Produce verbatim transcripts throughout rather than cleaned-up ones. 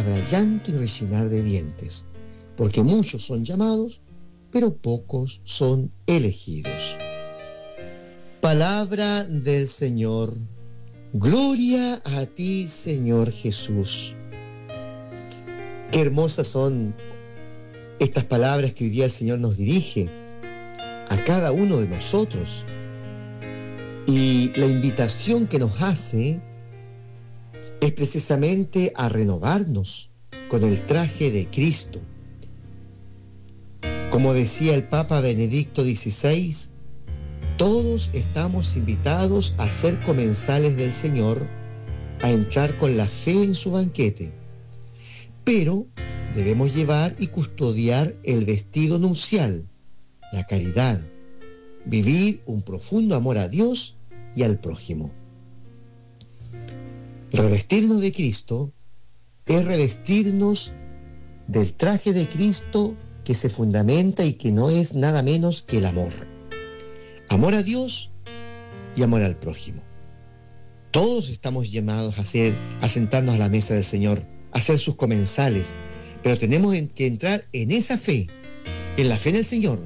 habrá llanto y rechinar de dientes, porque muchos son llamados, pero pocos son elegidos. Palabra del Señor. Gloria a ti, Señor Jesús. Qué hermosas son estas palabras que hoy día el Señor nos dirige a cada uno de nosotros. Y la invitación que nos hace es precisamente a renovarnos con el traje de Cristo. Como decía el Papa Benedicto dieciséis, todos estamos invitados a ser comensales del Señor, a entrar con la fe en su banquete. Pero debemos llevar y custodiar el vestido nupcial, la caridad, vivir un profundo amor a Dios y al prójimo. Revestirnos de Cristo es revestirnos del traje de Cristo que se fundamenta y que no es nada menos que el amor. Amor a Dios y amor al prójimo. Todos estamos llamados a, ser, a sentarnos a la mesa del Señor, a ser sus comensales, pero tenemos que entrar en esa fe, en la fe en el Señor,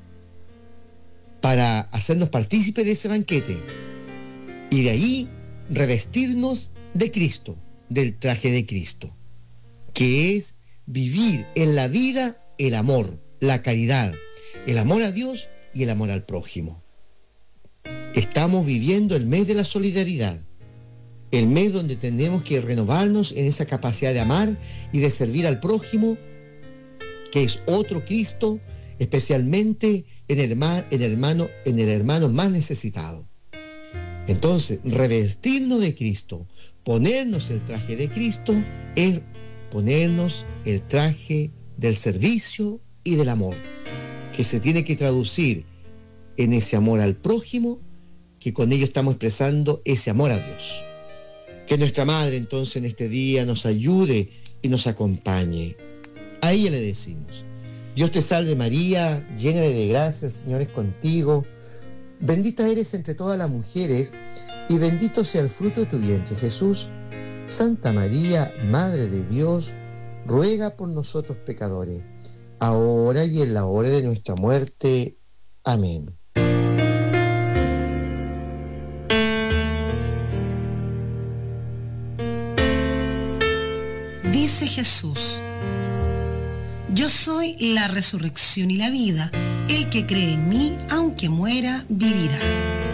para hacernos partícipes de ese banquete y de ahí revestirnos de Cristo, del traje de Cristo, que es vivir en la vida el amor, la caridad, el amor a Dios y el amor al prójimo. Estamos viviendo el mes de la solidaridad, el mes donde tenemos que renovarnos en esa capacidad de amar y de servir al prójimo, que es otro Cristo, especialmente en el, en el, hermano, en el hermano más necesitado. Entonces, revestirnos de Cristo, ponernos el traje de Cristo, es ponernos el traje del servicio y del amor, que se tiene que traducir en ese amor al prójimo, que con ello estamos expresando ese amor a Dios. Que nuestra Madre entonces en este día nos ayude y nos acompañe. A ella le decimos: Dios te salve María, llena de gracia, el Señor es contigo. Bendita eres entre todas las mujeres, y bendito sea el fruto de tu vientre, Jesús. Santa María, Madre de Dios, ruega por nosotros pecadores, ahora y en la hora de nuestra muerte. Amén. Dice Jesús: yo soy la resurrección y la vida. El que cree en mí, aunque muera, vivirá.